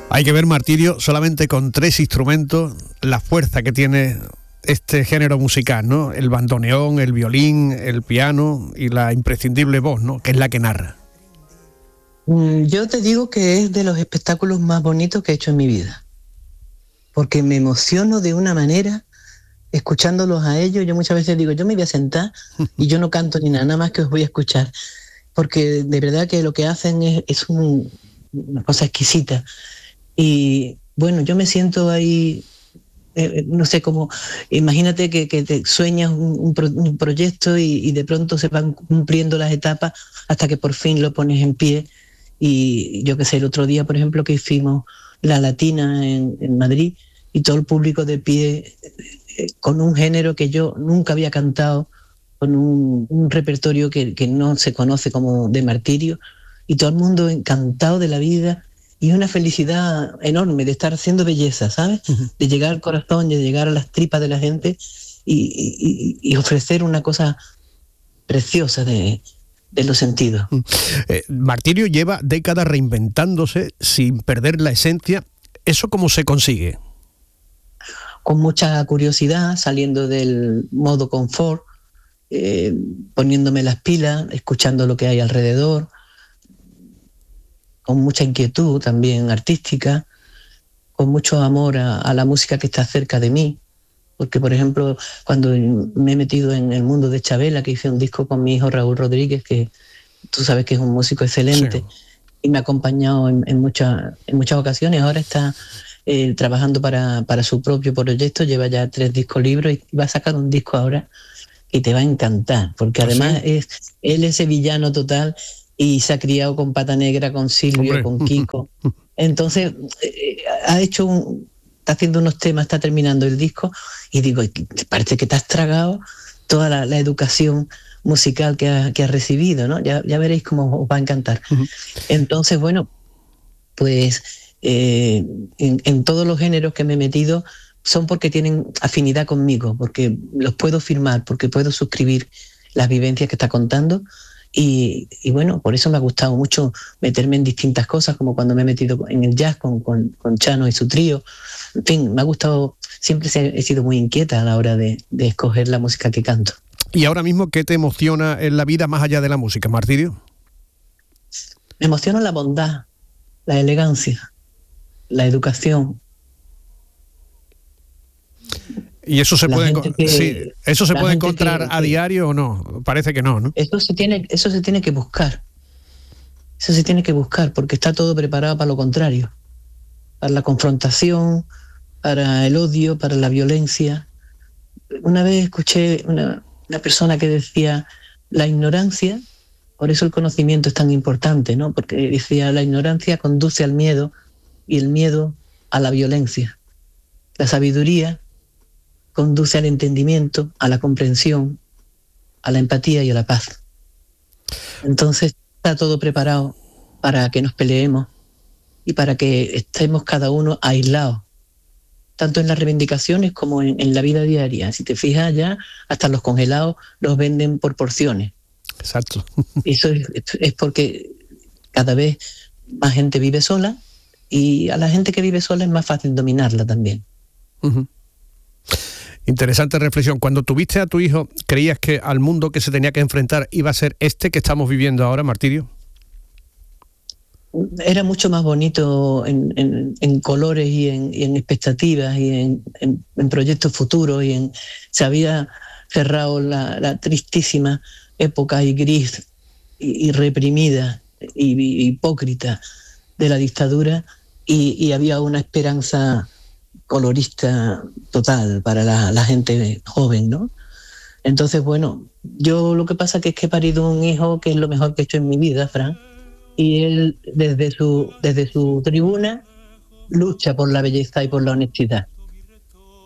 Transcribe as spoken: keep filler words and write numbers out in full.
Hay que ver, Martirio, solamente con tres instrumentos, la fuerza que tiene este género musical, ¿no? El bandoneón, el violín, el piano y la imprescindible voz, ¿no? Que es la que narra. Yo te digo que es de los espectáculos más bonitos que he hecho en mi vida, porque me emociono de una manera escuchándolos a ellos. Yo muchas veces digo, yo me voy a sentar y yo no canto ni nada, nada más que os voy a escuchar, porque de verdad que lo que hacen es, es un, una cosa exquisita. Y bueno, yo me siento ahí, eh, no sé cómo, imagínate que, que te sueñas un, un, pro, un proyecto y, y de pronto se van cumpliendo las etapas hasta que por fin lo pones en pie. Y yo qué sé, el otro día, por ejemplo, que hicimos la Latina en, en Madrid y todo el público de pie eh, con un género que yo nunca había cantado, con un, un repertorio que, que no se conoce como de Martirio, y todo el mundo encantado de la vida y una felicidad enorme de estar haciendo belleza, ¿sabes? Uh-huh. De llegar al corazón, de llegar a las tripas de la gente y, y, y ofrecer una cosa preciosa de... de los sentidos. Eh, Martirio lleva décadas reinventándose sin perder la esencia. ¿Eso cómo se consigue? Con mucha curiosidad, saliendo del modo confort, eh, poniéndome las pilas, escuchando lo que hay alrededor, con mucha inquietud también artística, con mucho amor a, a la música que está cerca de mí. Porque, por ejemplo, cuando me he metido en el mundo de Chabela, que hice un disco con mi hijo Raúl Rodríguez, que tú sabes que es un músico excelente, sí, y me ha acompañado en, en, mucha, en muchas ocasiones. Ahora está eh, trabajando para, para su propio proyecto, lleva ya tres discos libros y va a sacar un disco ahora que te va a encantar, porque además ¿sí? es él es sevillano total y se ha criado con Pata Negra, con Silvio, Hombre. con Kiko. Entonces, eh, ha hecho un... está haciendo unos temas, está terminando el disco y digo, parece que te has tragado toda la, la educación musical que has que ha recibido, ¿no? Ya, ya veréis cómo os va a encantar. Uh-huh. Entonces, bueno, pues eh, en, en todos los géneros que me he metido son porque tienen afinidad conmigo, porque los puedo firmar, porque puedo suscribir las vivencias que está contando. Y, y bueno, por eso me ha gustado mucho meterme en distintas cosas, como cuando me he metido en el jazz con, con, con Chano y su trío. En fin, me ha gustado, siempre he sido muy inquieta a la hora de, de escoger la música que canto. ¿Y ahora mismo qué te emociona en la vida más allá de la música, Martirio? Me emociona la bondad, la elegancia, la educación. ¿Y eso se puede, que, sí, eso se puede encontrar que, a diario o no? Parece que no, ¿no? Eso se tiene, eso se tiene que buscar. Eso se tiene que buscar porque está todo preparado para lo contrario. Para la confrontación, para el odio, para la violencia. Una vez escuché una, una persona que decía, la ignorancia, por eso el conocimiento es tan importante, ¿no? Porque decía, la ignorancia conduce al miedo y el miedo a la violencia. La sabiduría conduce al entendimiento, a la comprensión, a la empatía y a la paz. Entonces está todo preparado para que nos peleemos y para que estemos cada uno aislados, tanto en las reivindicaciones como en, en la vida diaria. Si te fijas ya, hasta los congelados los venden por porciones. Exacto. Eso es, es porque cada vez más gente vive sola y a la gente que vive sola es más fácil dominarla también. Uh-huh. Interesante reflexión. Cuando tuviste a tu hijo, ¿creías que al mundo que se tenía que enfrentar iba a ser este que estamos viviendo ahora, Martirio? Era mucho más bonito en, en, en colores y en, y en expectativas y en, en, en proyectos futuros, y en, se había cerrado la, la tristísima época y gris y, y reprimida y, y hipócrita de la dictadura, y, y había una esperanza colorista total para la, la gente joven, ¿no? Entonces, bueno, yo lo que pasa que es que he parido un hijo que es lo mejor que he hecho en mi vida, Fran, y él desde su, desde su tribuna lucha por la belleza y por la honestidad.